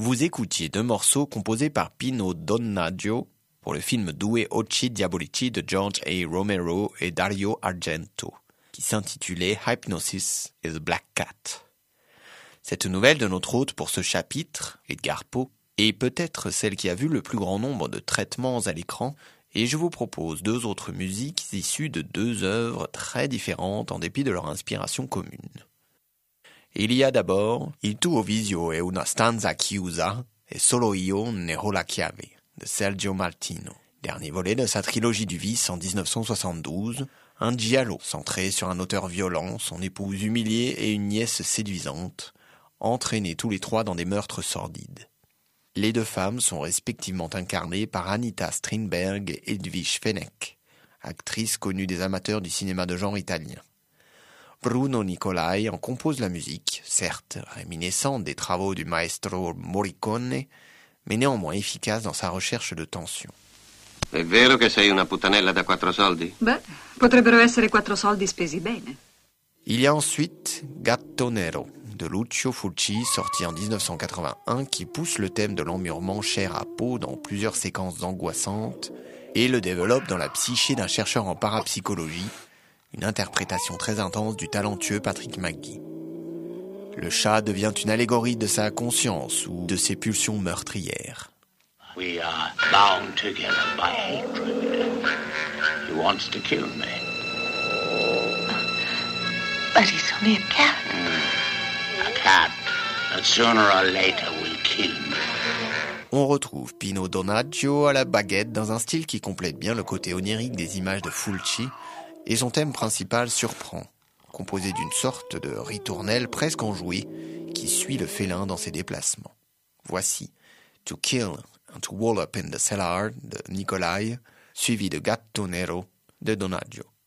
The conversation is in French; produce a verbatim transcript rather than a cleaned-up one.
Vous écoutiez deux morceaux composés par Pino Donaggio pour le film Due Occhi Diabolici de George A. Romero et Dario Argento, qui s'intitulait Hypnosis et The Black Cat. Cette nouvelle de notre hôte pour ce chapitre, Edgar Poe, est peut-être celle qui a vu le plus grand nombre de traitements à l'écran, et je vous propose deux autres musiques issues de deux œuvres très différentes en dépit de leur inspiration commune. Il y a d'abord Il tuo viso è una stanza chiusa e solo io ne ho la chiave de Sergio Martino, dernier volet de sa trilogie du vice en dix-neuf cent soixante-douze, un giallo centré sur un auteur violent, son épouse humiliée et une nièce séduisante, entraînés tous les trois dans des meurtres sordides. Les deux femmes sont respectivement incarnées par Anita Strindberg et Edwige Fenech, actrices connues des amateurs du cinéma de genre italien. Bruno Nicolai en compose la musique, certes réminiscente des travaux du maestro Morricone, mais néanmoins efficace dans sa recherche de tension. È vero che sei una puttanella da quattro soldi? Beh, potrebbero essere quattro soldi spesi bene. Il y a ensuite Gatto Nero de Lucio Fulci, sorti en dix-neuf cent quatre-vingt-un, qui pousse le thème de l'emmurement cher à Poe dans plusieurs séquences angoissantes et le développe dans la psyché d'un chercheur en parapsychologie, une interprétation très intense du talentueux Patrick McGee. Le chat devient une allégorie de sa conscience ou de ses pulsions meurtrières. We are bound together by hatred. He wants to kill me. But he's only a cat. Mm. A cat that sooner or later will kill me. On retrouve Pino Donaggio à la baguette dans un style qui complète bien le côté onirique des images de Fulci, et son thème principal surprend, composé d'une sorte de ritournelle presque enjouée qui suit le félin dans ses déplacements. Voici To Kill and to Wall Up in the Cellar de Nicolai, suivi de Gatto Nero de Donaggio.